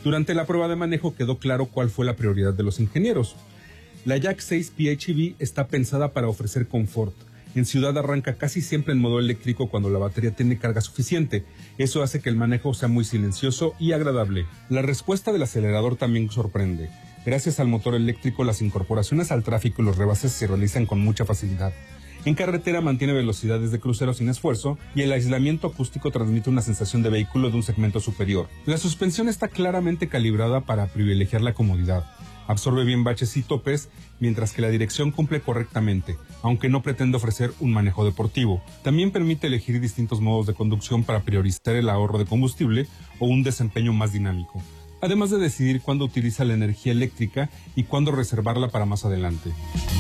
Durante la prueba de manejo quedó claro cuál fue la prioridad de los ingenieros. La Jack 6 PHEV está pensada para ofrecer confort. En ciudad arranca casi siempre en modo eléctrico cuando la batería tiene carga suficiente. Eso hace que el manejo sea muy silencioso y agradable. La respuesta del acelerador también sorprende. Gracias al motor eléctrico, las incorporaciones al tráfico y los rebases se realizan con mucha facilidad. En carretera mantiene velocidades de crucero sin esfuerzo y el aislamiento acústico transmite una sensación de vehículo de un segmento superior. La suspensión está claramente calibrada para privilegiar la comodidad. Absorbe bien baches y topes, mientras que la dirección cumple correctamente, aunque no pretende ofrecer un manejo deportivo. También permite elegir distintos modos de conducción para priorizar el ahorro de combustible o un desempeño más dinámico, además de decidir cuándo utiliza la energía eléctrica y cuándo reservarla para más adelante.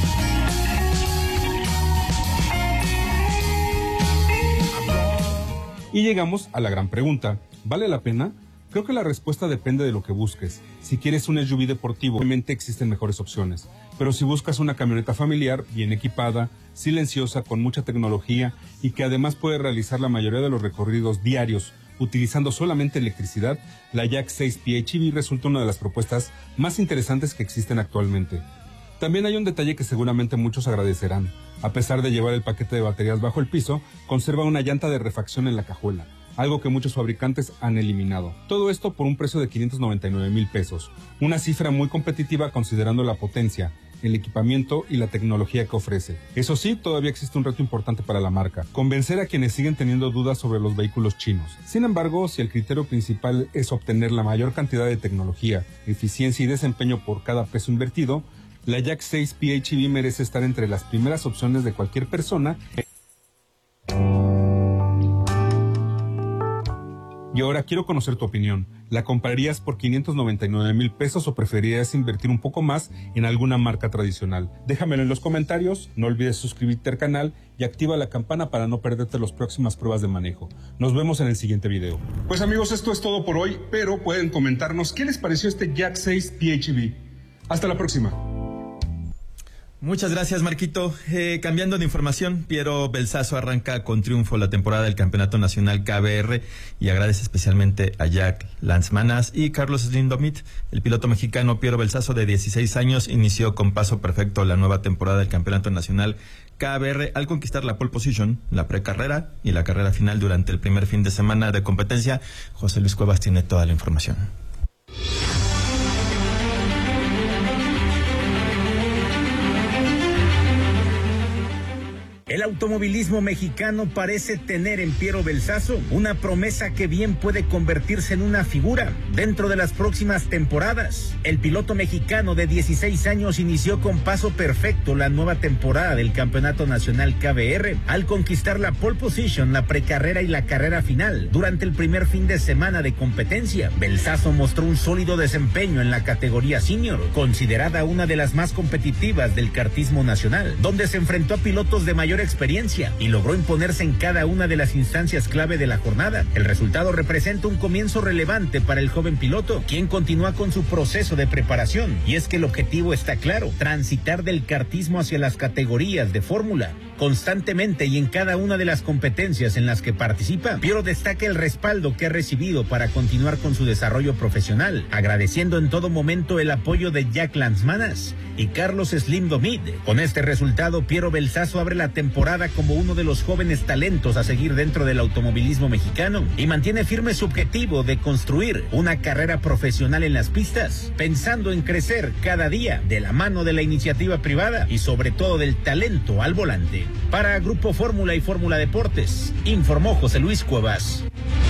Y llegamos a la gran pregunta, ¿vale la pena? Creo que la respuesta depende de lo que busques. Si quieres un SUV deportivo, obviamente existen mejores opciones. Pero si buscas una camioneta familiar, bien equipada, silenciosa, con mucha tecnología y que además puede realizar la mayoría de los recorridos diarios utilizando solamente electricidad, la Jack 6 PHEV resulta una de las propuestas más interesantes que existen actualmente. También hay un detalle que seguramente muchos agradecerán. A pesar de llevar el paquete de baterías bajo el piso, conserva una llanta de refacción en la cajuela, algo que muchos fabricantes han eliminado. Todo esto por un precio de 599,000 pesos, una cifra muy competitiva considerando la potencia, el equipamiento y la tecnología que ofrece. Eso sí, todavía existe un reto importante para la marca: convencer a quienes siguen teniendo dudas sobre los vehículos chinos. Sin embargo, si el criterio principal es obtener la mayor cantidad de tecnología, eficiencia y desempeño por cada peso invertido, la Jack 6 PHEV merece estar entre las primeras opciones de cualquier persona. Y ahora quiero conocer tu opinión. ¿La comprarías por 599,000 pesos o preferirías invertir un poco más en alguna marca tradicional? Déjamelo en los comentarios, no olvides suscribirte al canal y activa la campana para no perderte las próximas pruebas de manejo. Nos vemos en el siguiente video. Pues amigos, esto es todo por hoy, pero pueden comentarnos qué les pareció este Jack 6 PHEV. Hasta la próxima. Muchas gracias, Marquito. Cambiando de información, Piero Belsazo arranca con triunfo la temporada del Campeonato Nacional KBR y agradece especialmente a Jack Lanzmanas y Carlos Slim Domit. El piloto mexicano Piero Belsazo, de 16 años, inició con paso perfecto la nueva temporada del Campeonato Nacional KBR al conquistar la pole position, la precarrera y la carrera final durante el primer fin de semana de competencia. José Luis Cuevas tiene toda la información. El automovilismo mexicano parece tener en Piero Belsazo una promesa que bien puede convertirse en una figura dentro de las próximas temporadas. El piloto mexicano de 16 años inició con paso perfecto la nueva temporada del Campeonato Nacional KBR al conquistar la pole position, la precarrera y la carrera final durante el primer fin de semana de competencia. Belsazo mostró un sólido desempeño en la categoría senior, considerada una de las más competitivas del kartismo nacional, donde se enfrentó a pilotos de mayor experiencia y logró imponerse en cada una de las instancias clave de la jornada. El resultado representa un comienzo relevante para el joven piloto, quien continúa con su proceso de preparación, y es que el objetivo está claro: transitar del kartismo hacia las categorías de fórmula. Constantemente y en cada una de las competencias en las que participa, Piero destaca el respaldo que ha recibido para continuar con su desarrollo profesional, agradeciendo en todo momento el apoyo de Jack Lanzmanas y Carlos Slim Domit. Con este resultado, Piero Belsazo abre la temporada como uno de los jóvenes talentos a seguir dentro del automovilismo mexicano y mantiene firme su objetivo de construir una carrera profesional en las pistas, pensando en crecer cada día de la mano de la iniciativa privada y sobre todo del talento al volante. Para Grupo Fórmula y Fórmula Deportes, informó José Luis Cuevas.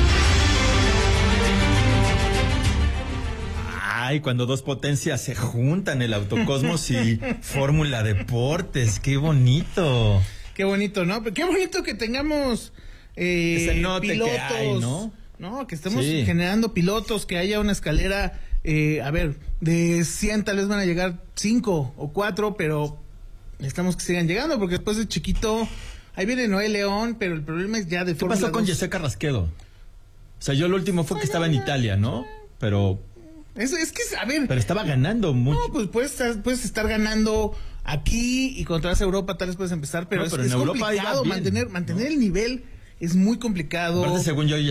Ay, cuando dos potencias se juntan, el Autocosmos y Fórmula Deportes, qué bonito. Qué bonito, ¿no? Qué bonito que tengamos que se note pilotos, que hay, ¿no? Que estemos generando pilotos, que haya una escalera, de 100 tal vez van a llegar 5 o 4, pero necesitamos que sigan llegando, porque después de Chiquito, ahí viene Noé León, pero el problema es ya de ¿Qué pasó con Jesse Carrasquedo? O sea, yo lo último fue que estaba en Italia, ¿no? Pero... Es que, a ver... Pero estaba ganando mucho. No, pues puedes estar ganando aquí y cuando te vas a Europa tal vez puedes empezar, pero, no, pero es en Europa complicado mantener el nivel, es muy complicado. Aparte, según yo,